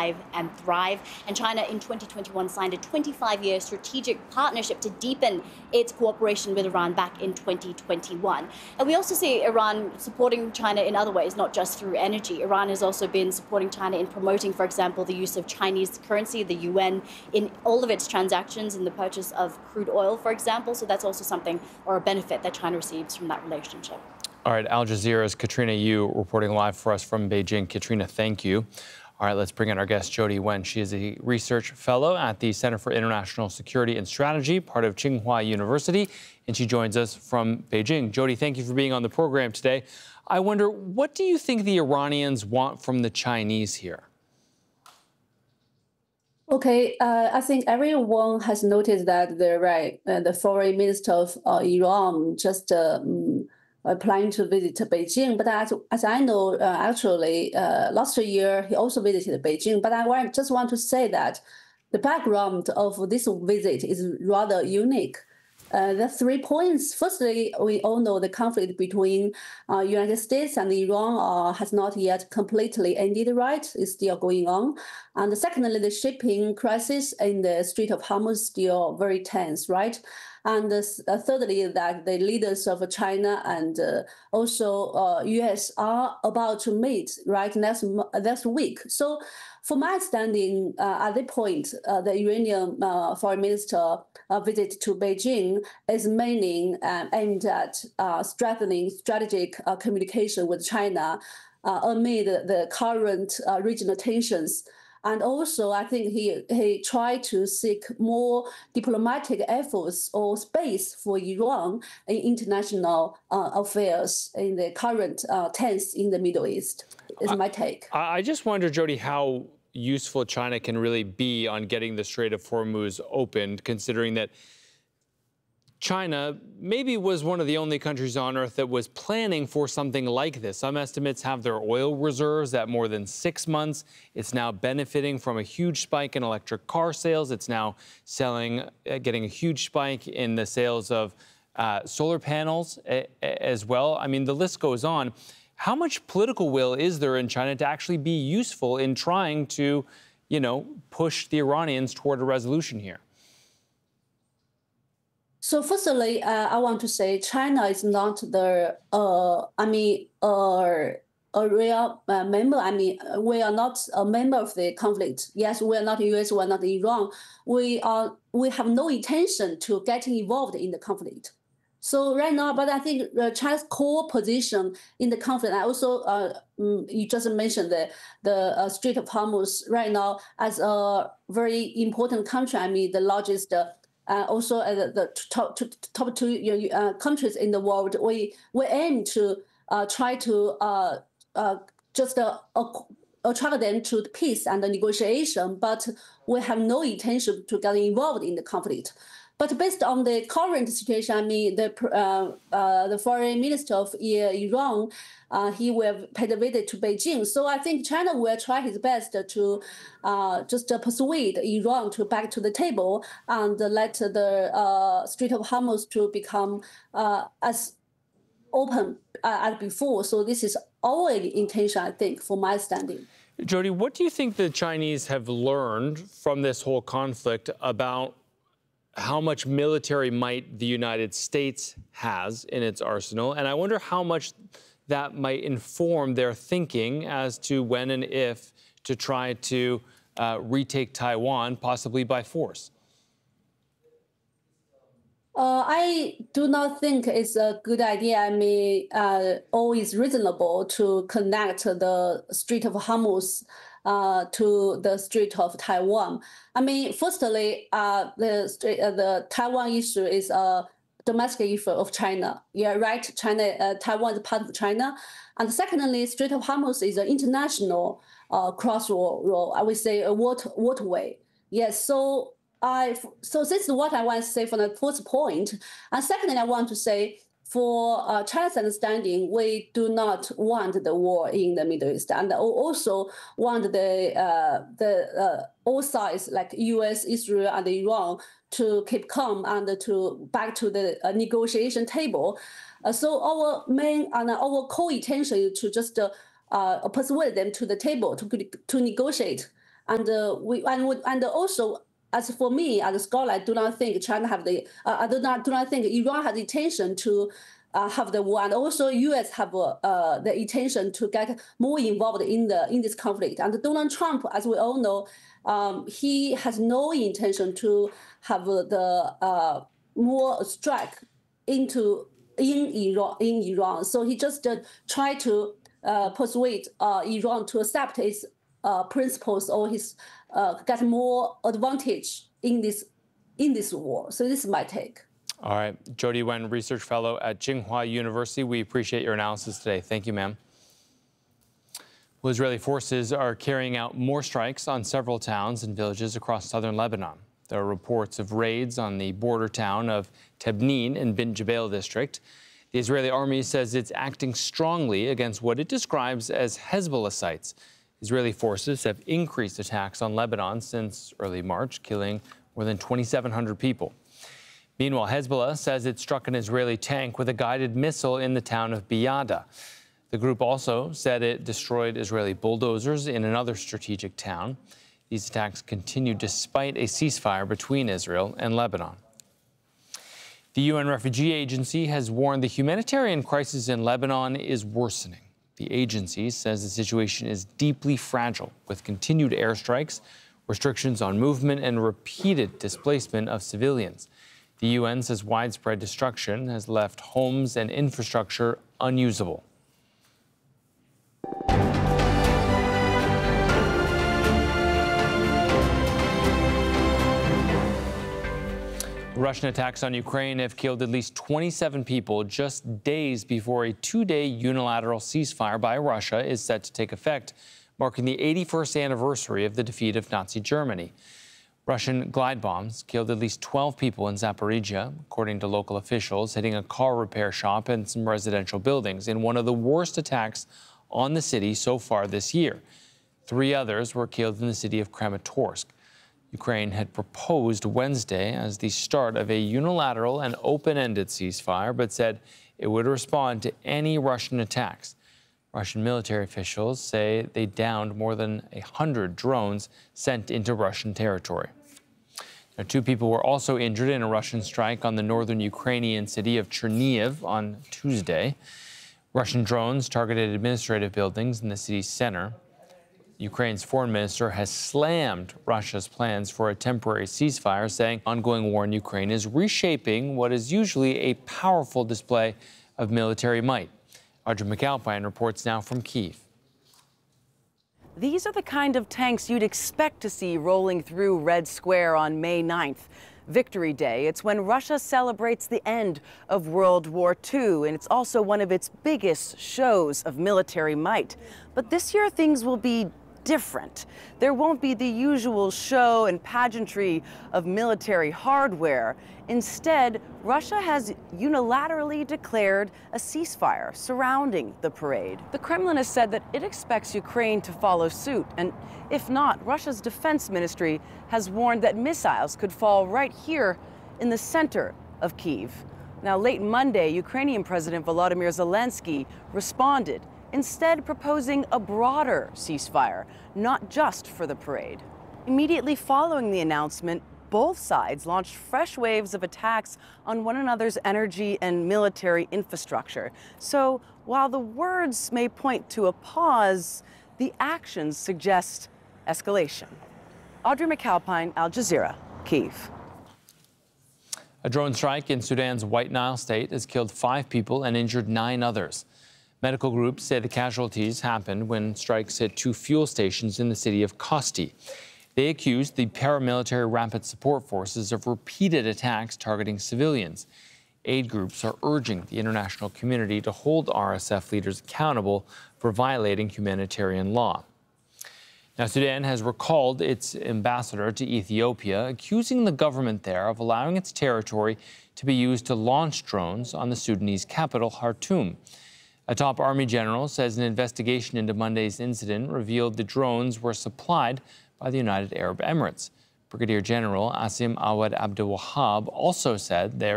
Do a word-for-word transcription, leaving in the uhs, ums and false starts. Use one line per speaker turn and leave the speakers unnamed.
survive and thrive. And China in twenty twenty-one signed a twenty-five year strategic partnership to deepen its cooperation with Iran back in twenty twenty-one. And we also see Iran supporting China in other ways, not just through energy. Iran has also been supporting China in promoting, for example, the use of Chinese currency, the yuan, in all of its transactions in the purchase of crude oil, for example. So that's also something, or a benefit, that China receives from that relationship.
All right, Al Jazeera's Katrina Yu reporting live for us from Beijing. Katrina, thank you. All right, let's bring in our guest, Jody Wen. She is a research fellow at the Center for International Security and Strategy, part of Tsinghua University, and she joins us from Beijing. Jody, thank you for being on the program today. I wonder, what do you think the Iranians want from the Chinese here?
Okay, uh, I think everyone has noticed that the right, uh, the foreign minister of uh, Iran just um, uh, planning to visit Beijing. But as, as I know, uh, actually, uh, last year he also visited Beijing. But I want, just want to say that the background of this visit is rather unique. Uh, the three points. Firstly, we all know the conflict between uh, United States and Iran uh, has not yet completely ended, right? It's still going on. And secondly, the shipping crisis in the Strait of Hormuz is still very tense, right? And uh, thirdly, that the leaders of China and uh, also uh, U S are about to meet, right, next, next week. So from my understanding, uh, at that point, uh, the Iranian uh, foreign minister uh, visit to Beijing is mainly uh, aimed at uh, strengthening strategic uh, communication with China uh, amid the current uh, regional tensions. And also, I think he, he tried to seek more diplomatic efforts or space for Iran in international uh, affairs in the current uh, tense in the Middle East, is
I,
my take.
I just wonder, Jody, how useful China can really be on getting the Strait of Hormuz opened, considering that China maybe was one of the only countries on earth that was planning for something like this. Some estimates have their oil reserves at more than six months. It's now benefiting from a huge spike in electric car sales. It's now selling, uh, getting a huge spike in the sales of uh, solar panels a, a, as well. I mean, the list goes on. How much political will is there in China to actually be useful in trying to, you know, push the Iranians toward a resolution here?
So firstly, uh, I want to say China is not the, uh, I mean, uh, a real uh, member. I mean, we are not a member of the conflict. Yes, we are not U S, we are not Iran. We are, we have no intention to getting involved in the conflict. So right now, but I think uh, China's core position in the conflict, and also uh, you just mentioned the, the uh, Strait of Hormuz right now as a very important country. I mean, the largest uh, Uh, also, uh, the, the top, top two you know, uh, countries in the world, we we aim to uh, try to uh, uh, just uh, attract them to peace and the negotiation, but we have no intention to get involved in the conflict. But based on the current situation, I mean, the uh, uh, the foreign minister of Iran, uh, he will pay the visit to Beijing. So I think China will try his best to uh, just uh, persuade Iran to back to the table and let the uh, Strait of Hormuz to become uh, as open uh, as before. So this is our intention, I think, for my standing.
Jody, what do you think the Chinese have learned from this whole conflict about how much military might the United States has in its arsenal? And I wonder how much that might inform their thinking as to when and if to try to uh, retake Taiwan, possibly by force.
Uh, I do not think it's a good idea. I mean, uh, always reasonable to connect the Strait of Hormuz uh, to the Strait of Taiwan. I mean, firstly, uh, the uh, the Taiwan issue is a domestic issue of China. Yeah, right. China, uh, Taiwan is part of China, and secondly, Strait of Hormuz is an international uh, crossroad. I would say a water waterway. Yes, so. I, so this is what I want to say for the first point. And secondly, I want to say for uh, China's understanding, we do not want the war in the Middle East, and also want the uh, the uh, all sides like U S, Israel, and Iran to keep calm and to back to the uh, negotiation table. Uh, so our main and our core intention is to just uh, uh, persuade them to the table to to negotiate. And uh, we and, we- and also, as for me, as a scholar, I do not think China have the. Uh, I do not do not think Iran has the intention to uh, have the war, and also U S have uh, the intention to get more involved in the in this conflict. And Donald Trump, as we all know, um, he has no intention to have the uh, more strike into in Iran in Iran. So he just uh, tried to uh, persuade uh, Iran to accept his uh, principles or his uh, get more advantage in this in this war. So this is my take.
All right, Jody Wen, research fellow at Tsinghua University. We appreciate your analysis today. Thank you, ma'am. Well, Israeli forces are carrying out more strikes on several towns and villages across southern Lebanon. There are reports of raids on the border town of Tebnin in Bint Jbeil district. The Israeli army says it's acting strongly against what it describes as Hezbollah sites. Israeli forces have increased attacks on Lebanon since early March, killing more than twenty-seven hundred people. Meanwhile, Hezbollah says it struck an Israeli tank with a guided missile in the town of Biyada. The group also said it destroyed Israeli bulldozers in another strategic town. These attacks continue despite a ceasefire between Israel and Lebanon. The U N Refugee Agency has warned the humanitarian crisis in Lebanon is worsening. The agency says the situation is deeply fragile, with continued airstrikes, restrictions on movement, and repeated displacement of civilians. The U N says widespread destruction has left homes and infrastructure unusable. Russian attacks on Ukraine have killed at least twenty-seven people just days before a two-day unilateral ceasefire by Russia is set to take effect, marking the eighty-first anniversary of the defeat of Nazi Germany. Russian glide bombs killed at least twelve people in Zaporizhia, according to local officials, hitting a car repair shop and some residential buildings in one of the worst attacks on the city so far this year. Three others were killed in the city of Kramatorsk. Ukraine had proposed Wednesday as the start of a unilateral and open-ended ceasefire, but said it would respond to any Russian attacks. Russian military officials say they downed more than one hundred drones sent into Russian territory. Now, two people were also injured in a Russian strike on the northern Ukrainian city of Chernihiv on Tuesday. Russian drones targeted administrative buildings in the city's center. Ukraine's foreign minister has slammed Russia's plans for a temporary ceasefire, saying ongoing war in Ukraine is reshaping what is usually a powerful display of military might. Audrey McAlpine reports now from Kyiv.
These are the kind of tanks you'd expect to see rolling through Red Square on May ninth. Victory Day. It's when Russia celebrates the end of World War Two, and it's also one of its biggest shows of military might. But this year things will be different. There won't be the usual show and pageantry of military hardware. Instead, Russia has unilaterally declared a ceasefire surrounding the parade. The Kremlin has said that it expects Ukraine to follow suit, and if not, Russia's defense ministry has warned that missiles could fall right here in the center of Kyiv. Now, late Monday, Ukrainian President Volodymyr Zelensky responded, instead proposing a broader ceasefire, not just for the parade. Immediately following the announcement, both sides launched fresh waves of attacks on one another's energy and military infrastructure. So while the words may point to a pause, the actions suggest escalation. Audrey McAlpine, Al Jazeera, Kyiv.
A drone strike in Sudan's White Nile state has killed five people and injured nine others. Medical groups say the casualties happened when strikes hit two fuel stations in the city of Kosti. They accused the paramilitary Rapid Support Forces of repeated attacks targeting civilians. Aid groups are urging the international community to hold R S F leaders accountable for violating humanitarian law. Now, Sudan has recalled its ambassador to Ethiopia, accusing the government there of allowing its territory to be used to launch drones on the Sudanese capital, Khartoum. A top army general says an investigation into Monday's incident revealed the drones were supplied by the United Arab Emirates. Brigadier General Asim Awad Abdul Wahab also said there